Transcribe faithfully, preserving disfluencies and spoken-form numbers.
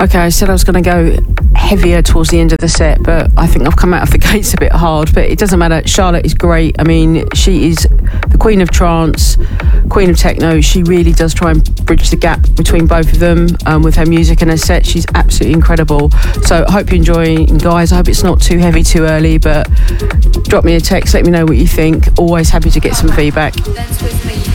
Okay, I said I was going to go heavier towards the end of the set, but I think I've come out of the gates a bit hard, but it doesn't matter. Charlotte is great. I mean, she is the queen of trance, queen of techno. She really does try and bridge the gap between both of them um, with her music and her set. She's absolutely incredible. So I hope you're enjoying, guys. I hope it's not too heavy too early, but drop me a text, let me know what you think. Always happy to get some feedback.